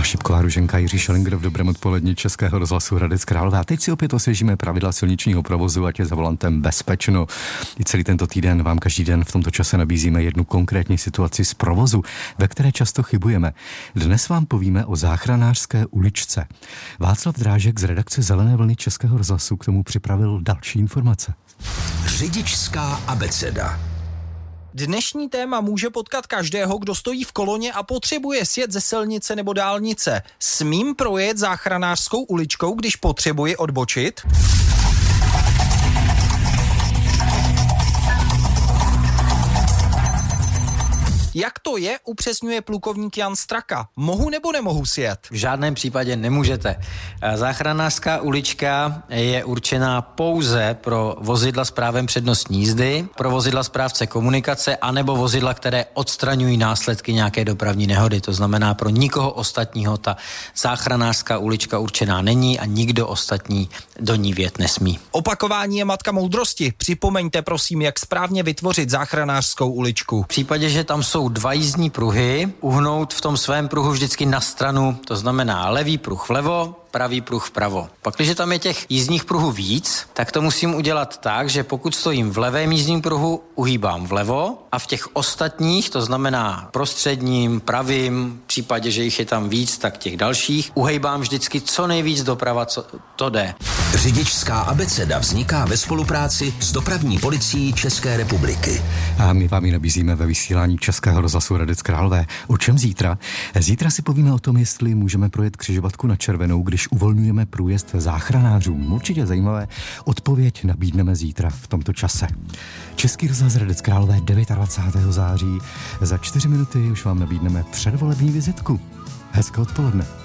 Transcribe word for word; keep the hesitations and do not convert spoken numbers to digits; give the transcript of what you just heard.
Šipková, Ruženka, Jiří Šelinger v dobrém odpoledni Českého rozhlasu Hradec Králové. A teď si opět osvěžíme pravidla silničního provozu, ať je za volantem bezpečno. I celý tento týden vám každý den v tomto čase nabízíme jednu konkrétní situaci z provozu, ve které často chybujeme. Dnes vám povíme o záchranářské uličce. Václav Drážek z redakce Zelené vlny Českého rozhlasu k tomu připravil další informace. Řidičská abeceda. Dnešní téma může potkat každého, kdo stojí v koloně a potřebuje sjet ze silnice nebo dálnice. Smím projet záchranářskou uličkou, když potřebuji odbočit? Jak to je, upřesňuje plukovník Jan Straka. Mohu nebo nemohu sjet? V žádném případě nemůžete. Záchranářská ulička je určená pouze pro vozidla s právem přednostní jízdy, pro vozidla správce komunikace anebo vozidla, které odstraňují následky nějaké dopravní nehody. To znamená, pro nikoho ostatního ta záchranářská ulička určená není a nikdo ostatní do ní vjet nesmí. Opakování je matka moudrosti. Připomeňte prosím, jak správně vytvořit záchranářskou uličku. V případě, že tam jsou dva jízdní pruhy, uhnout v tom svém pruhu vždycky na stranu, to znamená levý pruh vlevo, pravý pruh vpravo. Pak, když tam je těch jízdních pruhů víc, tak to musím udělat tak, že pokud stojím v levém jízdním pruhu, uhýbám vlevo a v těch ostatních, to znamená prostředním, pravým, v případě, že jich je tam víc, tak těch dalších, uhejbám vždycky co nejvíc doprava, co to jde. Řidičská abeceda vzniká ve spolupráci s dopravní policií České republiky. A my vám ji nabízíme ve vysílání Českého rozhlasu Hradec Králové. O čem zítra? Zítra si povíme o tom, jestli můžeme projet křižovatku na červenou, když uvolňujeme průjezd záchranářům. Určitě zajímavé. Odpověď nabídneme zítra v tomto čase. Český rozhlas Hradec Králové dvacátého devátého září. Za čtyři minuty už vám nabídneme předvolební vizitku. Hezké odpoledne.